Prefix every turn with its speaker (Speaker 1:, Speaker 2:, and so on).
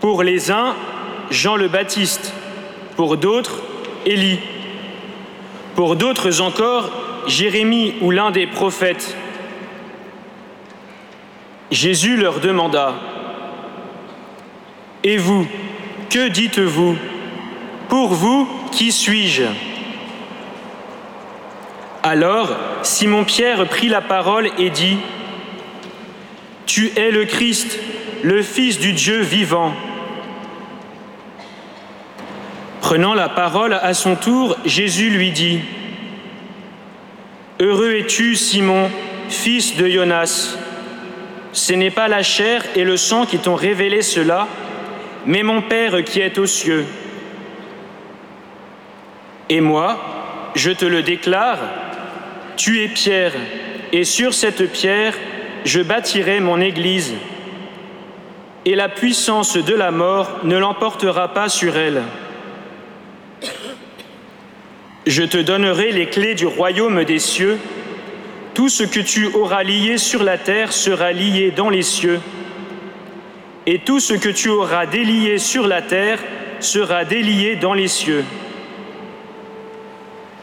Speaker 1: Pour les uns, Jean le Baptiste, pour d'autres, Élie, pour d'autres encore, Jérémie ou l'un des prophètes. Jésus leur demanda : Et vous, que dites-vous ? Pour vous, qui suis-je ? Alors Simon-Pierre prit la parole et dit : Tu es le Christ, le Fils du Dieu vivant. Prenant la parole à son tour, Jésus lui dit : Heureux es-tu, Simon, fils de Jonas. Ce n'est pas la chair et le sang qui t'ont révélé cela, mais mon Père qui est aux cieux. Et moi, je te le déclare, tu es Pierre, et sur cette pierre, je bâtirai mon Église, et la puissance de la mort ne l'emportera pas sur elle. Je te donnerai les clés du royaume des cieux. Tout ce que tu auras lié sur la terre sera lié dans les cieux, et tout ce que tu auras délié sur la terre sera délié dans les cieux.